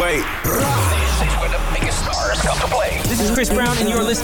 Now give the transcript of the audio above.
right. This is where the biggest stars come to play. This is Chris Brown, and you're listening